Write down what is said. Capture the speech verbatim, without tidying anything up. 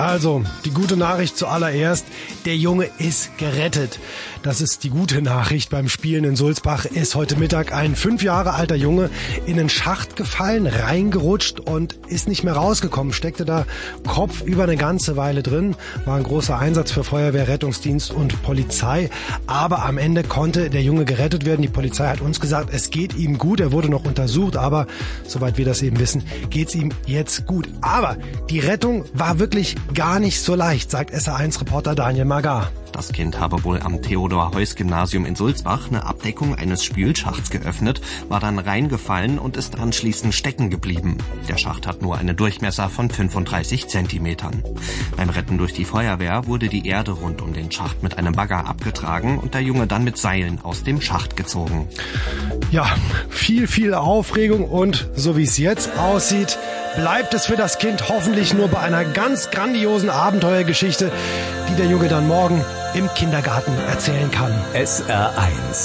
Also, die gute Nachricht zuallererst, der Junge ist gerettet. Das ist die gute Nachricht. Beim Spielen in Sulzbach ist heute Mittag ein fünf Jahre alter Junge in einen Schacht gefallen, reingerutscht und ist nicht mehr rausgekommen. Steckte da kopfüber eine ganze Weile drin. War ein großer Einsatz für Feuerwehr, Rettungsdienst und Polizei. Aber am Ende konnte der Junge gerettet werden. Die Polizei hat uns gesagt, es geht ihm gut. Er wurde noch untersucht, aber soweit wir das eben wissen, geht's ihm jetzt gut. Aber die Rettung war wirklich gar nicht so leicht, sagt S R eins Reporter Daniel Magar. Das Kind habe wohl am Theodor-Heuss-Gymnasium in Sulzbach eine Abdeckung eines Spülschachts geöffnet, war dann reingefallen und ist anschließend stecken geblieben. Der Schacht hat nur einen Durchmesser von fünfunddreißig Zentimetern. Beim Retten durch die Feuerwehr wurde die Erde rund um den Schacht mit einem Bagger abgetragen und der Junge dann mit Seilen aus dem Schacht gezogen. Ja, viel, viel Aufregung und so wie es jetzt aussieht, bleibt es für das Kind hoffentlich nur bei einer ganz grandiosen Abenteuergeschichte, die der Junge dann morgen im Kindergarten erzählen kann. S R eins